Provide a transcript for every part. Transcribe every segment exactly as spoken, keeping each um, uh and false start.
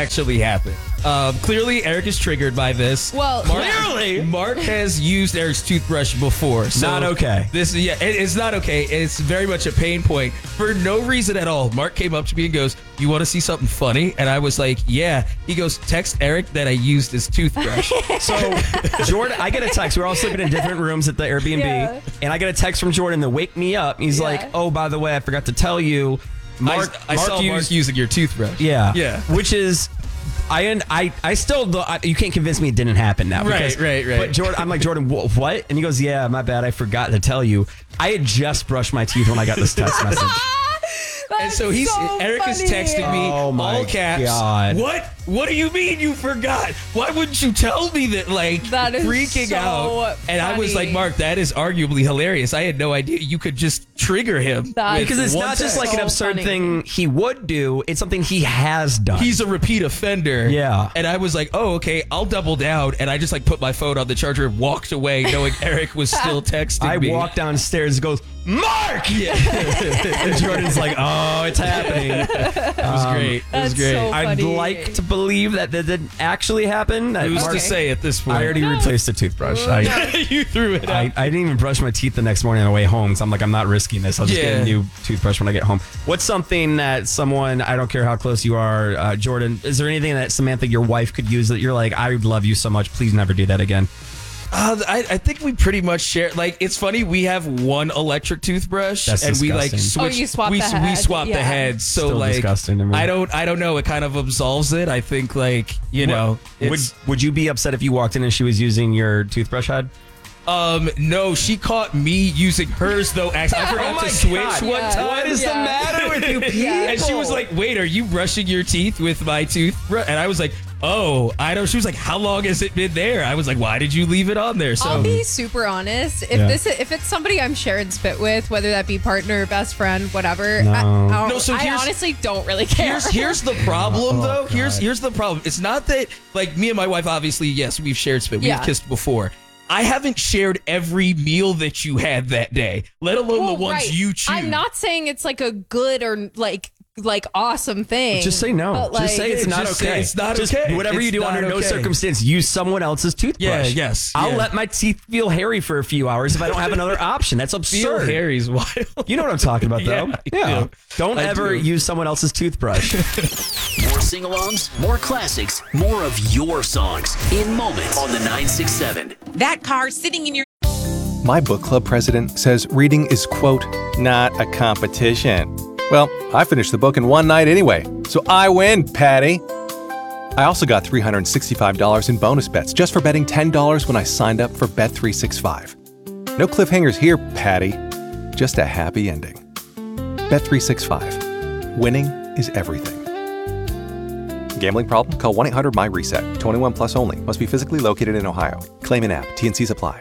actually happened. Um, clearly, Eric is triggered by this. Well, Mark, clearly, Mark has used Eric's toothbrush before. So not okay. This, yeah, it, it's not okay. It's very much a pain point for no reason at all. Mark came up to me and goes, "You want to see something funny?" And I was like, "Yeah." He goes, "Text Eric that I used his toothbrush." So, Jordan, I get a text. We're all sleeping in different rooms at the Airbnb, Yeah. and I get a text from Jordan to wake me up. He's Yeah. like, "Oh, by the way, I forgot to tell you, Mark. I, I Mark saw used, Mark using your toothbrush. Yeah, yeah. Which is, I I I still I, you can't convince me it didn't happen now. Right, because, right, right. But Jordan, I'm like, Jordan, wh- what? And he goes, "Yeah, my bad. I forgot to tell you. I had just brushed my teeth when I got this text message." And so he's so Eric funny. is texting me Oh my all caps. God. What? What do you mean you forgot? Why wouldn't you tell me that? Like That is freaking so out. And I was funny. like, Mark, that is arguably hilarious. I had no idea you could just trigger him. That- with Because it's one not just text. like an So absurd funny. thing he would do. It's something he has done. He's a repeat offender. Yeah. And I was like, oh, okay, I'll double down. And I just like put my phone on the charger and walked away knowing Eric was still texting I me. walk downstairs and goes, "Mark!" Yeah. And Jordan's like, "Oh, it's happening." It was great. It was That's great. so I'd funny. like to believe that that didn't actually happen. That Who's Mark- to say at this point? I already replaced the toothbrush. I, you threw it I, out. I didn't even brush my teeth the next morning on the way home. So I'm like, I'm not risking this. I'll just get Yeah. a new toothbrush when I get home. What's something that someone, I don't care how close you are, uh, Jordan, is there anything that Samantha, your wife, could use that you're like, I would love you so much. Please never do that again? Uh, I, I think we pretty much share. Like, it's funny. We have one electric toothbrush, That's and we like disgusting. switch. Oh, you swap we, the we head. swap the Yeah. heads. So Still like, disgusting to me. I don't. I don't know. It kind of absolves it. I think like you know. would It's, would you be upset if you walked in and she was using your toothbrush head? um. No, she caught me using hers though. Actually, I forgot Oh my to switch God. one Yeah. time. What is the Yeah. matter with you people? Yeah. And she was like, "Wait, are you brushing your teeth with my toothbrush?" And I was like, "Oh, I don't." She was like, "How long has it been there?" I was like, "Why did you leave it on there?" So I'll be super honest. If Yeah. this, if it's somebody I'm sharing spit with, whether that be partner, best friend, whatever, No. I, I, don't- No, so I here's- honestly don't really care. Here's here's the problem Oh, though. Here's God. here's the problem. It's not that like me and my wife obviously yes we've shared spit we've Yeah. kissed before. I haven't shared every meal that you had that day, let alone Well, the ones right. you choose. I'm not saying it's like a good or like like awesome thing. Just say no. but, Just say like- it's not Just say okay. it's not Just okay. Whatever you It's do not under no okay. circumstance, use someone else's toothbrush. Yeah, yes, I'll yeah. let my teeth feel hairy for a few hours if I don't have another option. That's Feel absurd. Harry's wild. You know what I'm talking about, though. Yeah, I do. Don't I ever do. use someone else's toothbrush. More sing-alongs, more classics, more of your songs in Moments on the nine six seven. That car sitting in your My book club president says reading is, quote, not a competition. Well, I finished the book in one night anyway, so I win, Patty. I also got three hundred sixty-five dollars in bonus bets just for betting ten dollars when I signed up for Bet three sixty-five. No cliffhangers here, Patty. Just a happy ending. Bet three sixty-five. Winning is everything. Gambling problem? Call one eight hundred my reset. twenty-one plus only. Must be physically located in Ohio. Claim in app. T and Cs apply.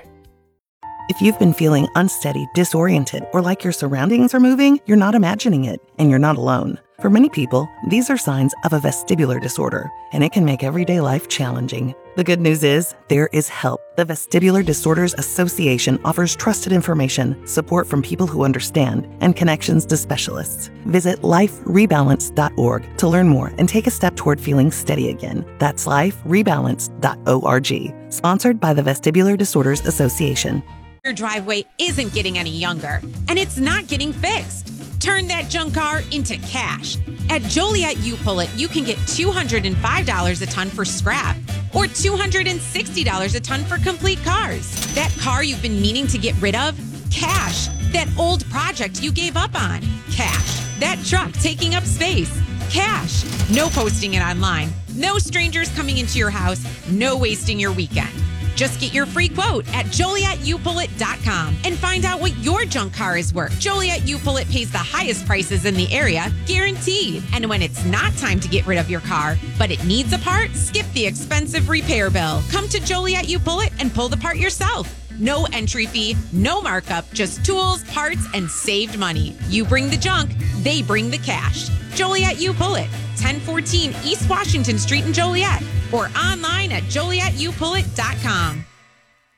If you've been feeling unsteady, disoriented, or like your surroundings are moving, you're not imagining it, and you're not alone. For many people, these are signs of a vestibular disorder, and it can make everyday life challenging. The good news is, there is help. The Vestibular Disorders Association offers trusted information, support from people who understand, and connections to specialists. Visit life rebalance dot org to learn more and take a step toward feeling steady again. That's life rebalance dot org. Sponsored by the Vestibular Disorders Association. your driveway isn't getting any younger, and it's not getting fixed. Turn that junk car into cash. At Joliet U-Pull-It, you can get two hundred five dollars a ton for scrap or two hundred sixty dollars a ton for complete cars. That car you've been meaning to get rid of? Cash. That old project you gave up on? Cash. That truck taking up space? Cash. No posting it online. No strangers coming into your house. No wasting your weekend. Just get your free quote at Joliet U Pull It dot com and find out what your junk car is worth. Joliet U Pull It pays the highest prices in the area, guaranteed. And when it's not time to get rid of your car, but it needs a part, skip the expensive repair bill. Come to Joliet U Pull It and pull the part yourself. No entry fee, no markup, just tools, parts, and saved money. You bring the junk, they bring the cash. Joliet U Pull It, ten fourteen East Washington Street in Joliet, or online at Joliet U Pull It dot com.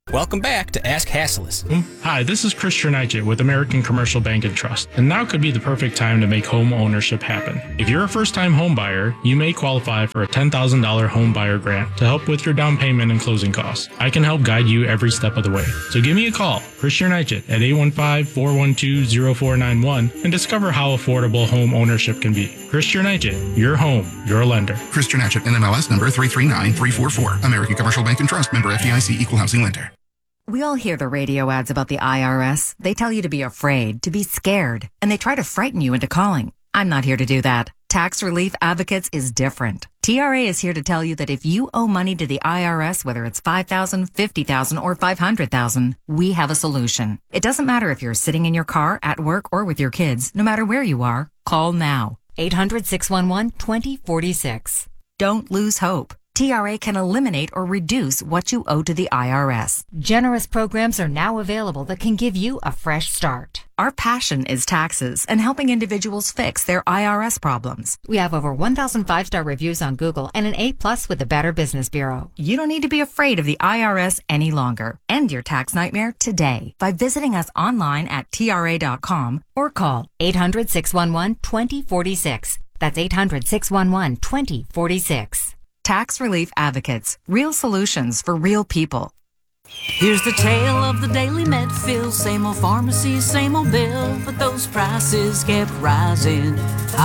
Welcome back to Ask Hasslis. Hi, this is Chris Chernigit with American Commercial Bank and Trust, and now could be the perfect time to make home ownership happen. If you're a first-time home buyer, you may qualify for a ten thousand dollars home buyer grant to help with your down payment and closing costs. I can help guide you every step of the way. So give me a call, Chris Chernigit, at eight one five, four one two, zero four nine one and discover how affordable home ownership can be. Chris Chernigit, your home, your lender. Chris Chernigit, N M L S number three three nine three four four. American Commercial Bank and Trust, member F D I C, equal housing lender. We all hear the radio ads about the I R S. They tell you to be afraid, to be scared, and they try to frighten you into calling. I'm not here to do that. Tax Relief Advocates is different. T R A is here to tell you that if you owe money to the I R S, whether it's five thousand dollars, fifty thousand dollars, or five hundred thousand dollars, we have a solution. It doesn't matter if you're sitting in your car, at work, or with your kids. No matter where you are, call now. eight hundred, six one one, two zero four six. Don't lose hope. T R A can eliminate or reduce what you owe to the I R S. Generous programs are now available that can give you a fresh start. Our passion is taxes and helping individuals fix their I R S problems. We have over one thousand five-star reviews on Google and an A plus with the Better Business Bureau. You don't need to be afraid of the I R S any longer. End your tax nightmare today by visiting us online at T R A dot com or call eight hundred, six one one, two zero four six. That's eight hundred, six one one, two zero four six. Tax Relief Advocates. Real solutions for real people. Here's the tale of the daily Medfill. Same old pharmacy, same old bill, but those prices kept rising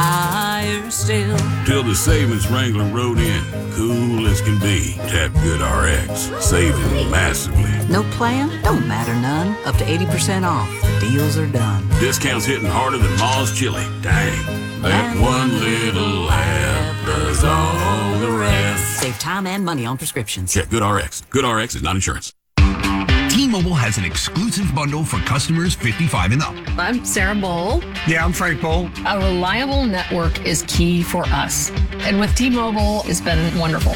higher still. Till the savings Wrangler rode in, cool as can be. Tap Good R X, saving massively. No plan? Don't matter none. Up to eighty percent off. The deals are done. Discounts hitting harder than Ma's chili. Dang. That and one little app does all the rest. Save time and money on prescriptions. Check Good R X. Good R X is not insurance. T-Mobile has an exclusive bundle for customers fifty-five and up. I'm Sarah Bowl. Yeah, I'm Frank Bowl. A reliable network is key for us. And with T-Mobile, it's been wonderful.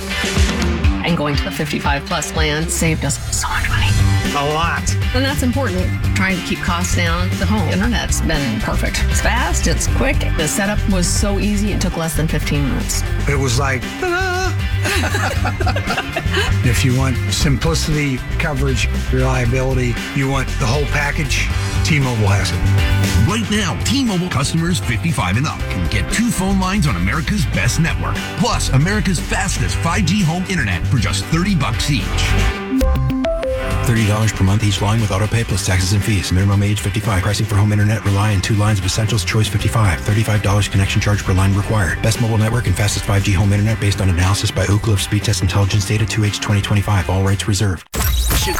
And going to the fifty-five plus plan saved us so much money. A lot. And that's important. Trying to keep costs down. The home internet's been perfect. It's fast, it's quick. The setup was so easy, it took less than fifteen minutes. It was like, ta-da! If you want simplicity, coverage, reliability, you want the whole package, T-Mobile has it. Right now, T-Mobile customers fifty-five and up can get two phone lines on America's best network, plus America's fastest five G home internet for just thirty bucks each. thirty dollars per month each line with autopay plus taxes and fees. Minimum age fifty-five. Pricing for home internet rely on two lines of Essentials Choice fifty-five. thirty-five dollars connection charge per line required. Best mobile network and fastest five G home internet based on analysis by Ookla of Speed Test Intelligence Data two H twenty twenty-five. All rights reserved.